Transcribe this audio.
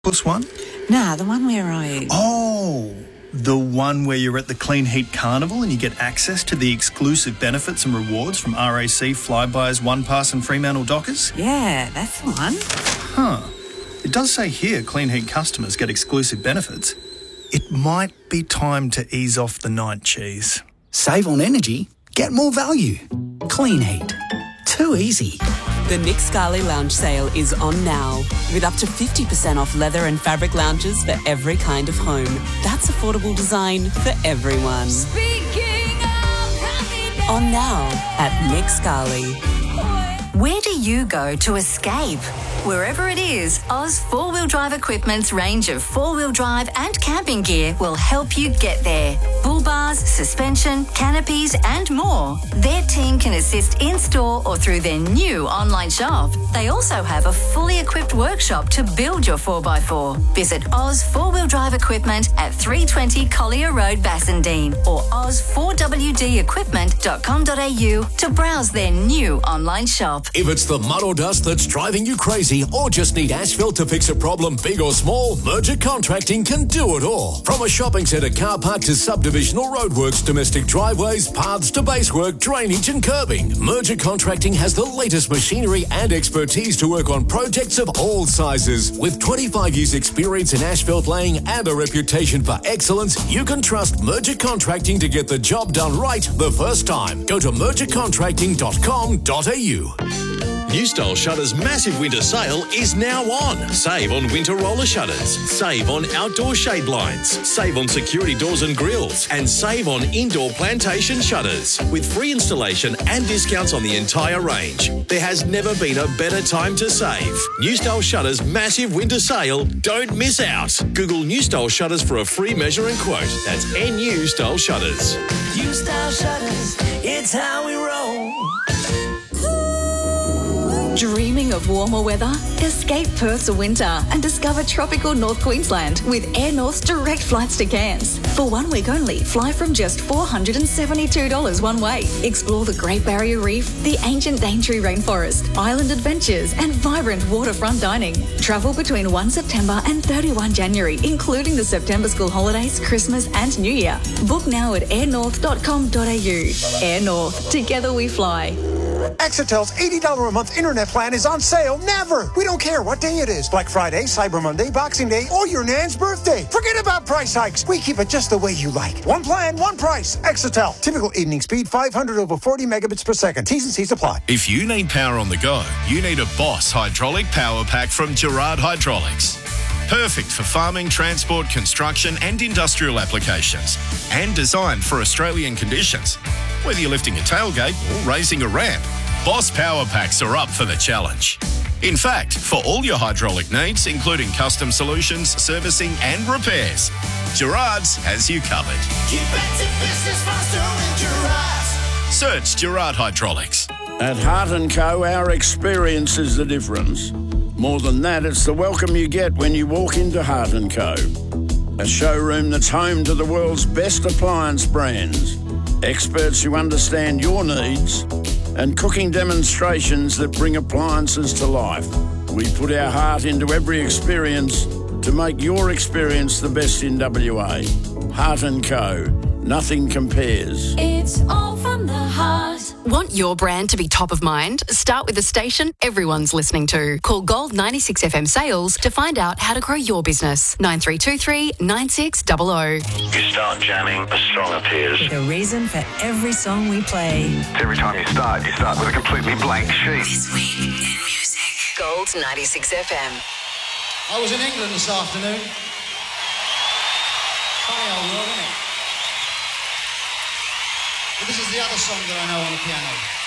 Octopus one? Nah, the one where I... Oh, the one where you're at the Clean Heat Carnival and you get access to the exclusive benefits and rewards from RAC, Flybuys, OnePass and Fremantle Dockers? Yeah, that's the one. Huh. It does say here Clean Heat customers get exclusive benefits. It might be time to ease off the night cheese. Save on energy, get more value. Clean Heat. Too easy. The Nick Scali Lounge sale is on now, with up to 50% off leather and fabric lounges for every kind of home. That's affordable design for everyone. On now at Nick Scali. Where do you go to escape? Wherever it is, Oz 4-Wheel Drive Equipment's range of 4-wheel drive and camping gear will help you get there. Bull bars, suspension, canopies and more. Their team can assist in-store or through their new online shop. They also have a fully equipped workshop to build your 4x4. Visit Oz 4-Wheel Drive Equipment at 320 Collier Road, Bassendean or oz4wdequipment.com.au to browse their new online shop. If it's the mud or dust that's driving you crazy or just need asphalt to fix a problem big or small, Merger Contracting can do it all. From a shopping centre, car park to subdivisional roadworks, domestic driveways, paths to basework, drainage and curbing, Merger Contracting has the latest machinery and expertise to work on projects of all sizes. With 25 years experience in asphalt laying and a reputation for excellence, you can trust Merger Contracting to get the job done right the first time. Go to mergercontracting.com.au. New Style Shutters' massive winter sale is now on. Save on winter roller shutters, save on outdoor shade blinds, save on security doors and grills, and save on indoor plantation shutters. With free installation and discounts on the entire range. There has never been a better time to save. New Style Shutters' massive winter sale. Don't miss out. Google New Style Shutters for a free measure and quote. That's NU Style Shutters. New Style Shutters, it's how we roll. Dreaming of warmer weather? Escape Perth's winter and discover tropical North Queensland with Air North's direct flights to Cairns. For 1 week only, fly from just $472 one way. Explore the Great Barrier Reef, the ancient Daintree Rainforest, island adventures and vibrant waterfront dining. Travel between 1 September and 31 January, including the September school holidays, Christmas and New Year. Book now at airnorth.com.au. Air North. Together we fly. Exetel's $80 a month internet plan is on sale never. We don't care what day it is. Black Friday, Cyber Monday, Boxing Day, or your nan's birthday. Forget about price hikes. We keep it just the way you like. One plan, one price. Exetel. Typical evening speed, 500 over 40 megabits per second. T's and C's apply. If you need power on the go, you need a Boss hydraulic power pack from Gerard Hydraulics. Perfect for farming, transport, construction and industrial applications. And designed for Australian conditions. Whether you're lifting a tailgate or raising a ramp, Boss Power Packs are up for the challenge. In fact, for all your hydraulic needs, including custom solutions, servicing and repairs, Gerard's has you covered. Get back to business faster with Gerard's. Search Gerard Hydraulics. At Hart & Co, our experience is the difference. More than that, it's the welcome you get when you walk into Hart & Co. A showroom that's home to the world's best appliance brands. Experts who understand your needs and cooking demonstrations that bring appliances to life. We put our heart into every experience to make your experience the best in WA. Hart & Co. Nothing compares. It's all from the heart. Want your brand to be top of mind? Start with the station everyone's listening to. Call Gold 96 FM Sales to find out how to grow your business. 9323 9600. You start jamming, a song appears. With a reason for every song we play. Every time you start with a completely blank sheet. This week in music. Gold 96 FM. I was in England this afternoon. Funny old world, isn't it? But this is the other song that I know on the piano.